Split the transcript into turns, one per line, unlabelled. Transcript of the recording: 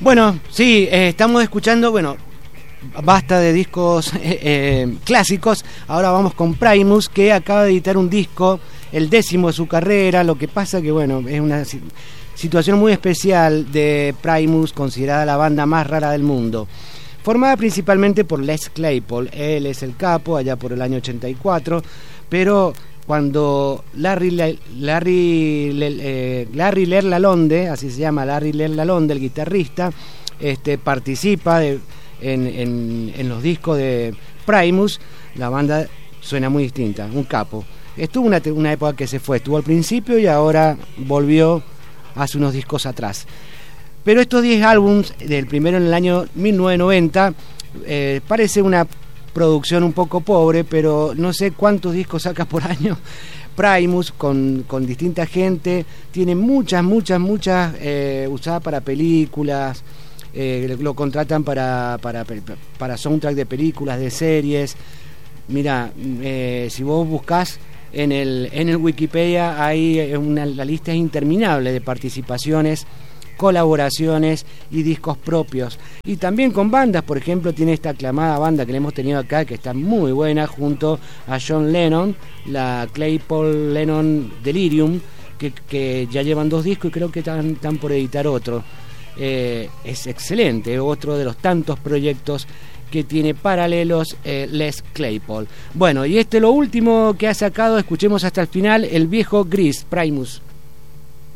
Bueno, sí, estamos escuchando, basta de discos clásicos. Ahora vamos con Primus, que acaba de editar un disco, el 10º de su carrera. Lo que pasa que, es una situación muy especial de Primus, considerada la banda más rara del mundo. Formada principalmente por Les Claypool, él es el capo, allá por el año 84, pero cuando Larry Lerlalonde, así se llama, Larry Lerlalonde, el guitarrista, participa en los discos de Primus, la banda suena muy distinta, un capo. Estuvo una época que se fue, estuvo al principio y ahora volvió hace unos discos atrás. Pero estos 10 álbums, del primero en el año 1990, parece una producción un poco pobre, pero no sé cuántos discos saca por año Primus con distinta gente. Tiene muchas usadas para películas, lo contratan para soundtrack de películas, de series. Mira, si vos buscás en el Wikipedia, hay la lista es interminable de participaciones, colaboraciones y discos propios, y también con bandas. Por ejemplo, tiene esta aclamada banda que le hemos tenido acá, que está muy buena, junto a John Lennon, la Claypool Lennon Delirium, que ya llevan 2 discos y creo que están por editar otro. Es excelente, otro de los tantos proyectos que tiene paralelos Les Claypool. Bueno, y lo último que ha sacado, escuchemos hasta el final, el viejo gris, Primus.